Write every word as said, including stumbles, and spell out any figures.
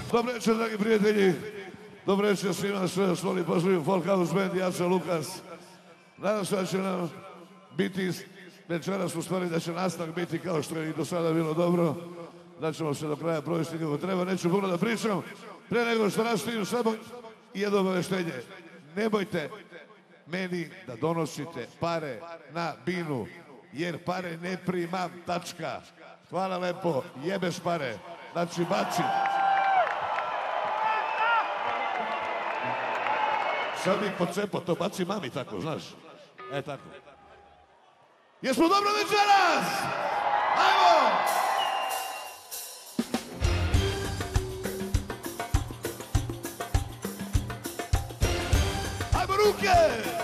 Dobro večer, dragi prijatelji. Dobro večer svima sve svoli poželim Folk House Band i Jaca Lukas. Nadam se da će nam biti večeras u stvari da će nastavak biti kao što je i do sada bilo dobro. Da ćemo se do kraja provesti kako treba. Neću puno da pričam. Pre nego što nastavim samo jedno obaveštenje. Nemojte meni da donosite pare na binu, jer pare ne primam, tačka. Hvala lepo, jebeš pare. Znači, baci. Sad mi pocepo, to baci mami tako, znaš. E, tako. Jesmo dobro večeras? Ajmo! Ajmo ruke!